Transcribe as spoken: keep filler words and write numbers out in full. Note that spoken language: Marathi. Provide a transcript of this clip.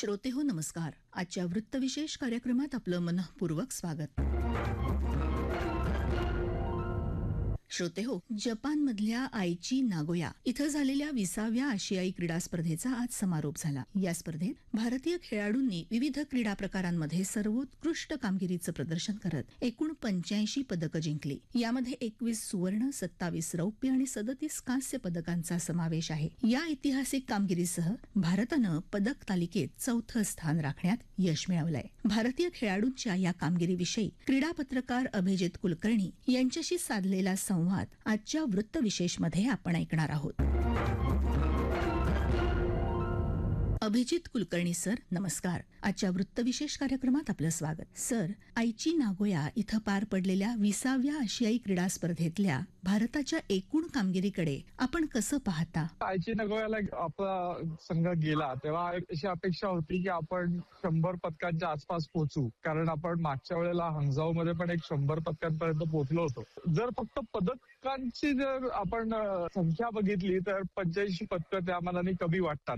श्रोतेहो नमस्कार. आजच्या वृत्तविशेष कार्यक्रमात आपलं मनःपूर्वक स्वागत. श्रोतेहो, जपानमधल्या आयची नागोया इथं झालेल्या विसाव्या आशियाई क्रीडा स्पर्धेचा आज समारोप झाला. या स्पर्धेत भारतीय खेळाडूंनी विविध क्रीडा प्रकारांमध्ये सर्वोत्कृष्ट कामगिरीचं प्रदर्शन करत एकूण पंच्याऐंशी पदकं जिंकली. यामध्ये एकवीस सुवर्ण, सत्तावीस रौप्य आणि सदतीस कांस्य पदकांचा समावेश आहे. या ऐतिहासिक कामगिरीसह भारतानं पदक तालिकेत चौथं स्थान राखण्यात यश मिळवलंय. भारतीय खेळाडूंच्या या कामगिरीविषयी क्रीडा पत्रकार अभिजित कुलकर्णी यांच्याशी साधलेला संवाद आजच्या वृत्तविशेषमध्ये आपण ऐकणार आहोत. अभिजित कुलकर्णी सर, नमस्कार. आजच्या वृत्तविशेष कार्यक्रमात आपलं स्वागत. सर, आयची नागोया इथं पार पडलेल्या विसाव्या आशियाई क्रीडा स्पर्धेतल्या भारताच्या एकूण कामगिरीकडे आपण कसं पाहता? आयची नागोयाला आपला संघ गेला तेव्हा अशी अपेक्षा होती की आपण शंभर पदकांच्या आसपास पोहोचू, कारण आपण मागच्या वेळेला हंगझाऊ मध्ये पण एक शंभर पदकांपर्यंत पोहोचलो होतो. जर फक्त पदकांची जर आपण संख्या बघितली तर पंच्याऐंशी पदकं त्या मनाने कमी वाटतात.